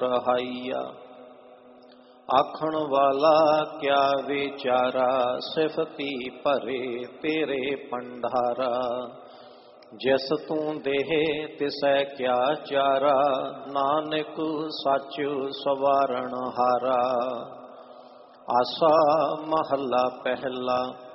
ਰਹਾਈਆ। ਆਖਣ ਵਾਲਾ ਕਿਆ ਵਿਚਾਰਾ, ਸਿਫਤੀ ਭਰੇ ਤੇਰੇ ਭੰਡਾਰਾ। ਜਿਸ ਤੂੰ ਦੇਹ ਤਿਸੈ ਕਿਆ ਚਾਰਾ, ਨਾਨਕ ਸੱਚ ਸਵਾਰਨ ਹਾਰਾ। ਆਸਾ ਮਹੱਲਾ ਪਹਿਲਾ।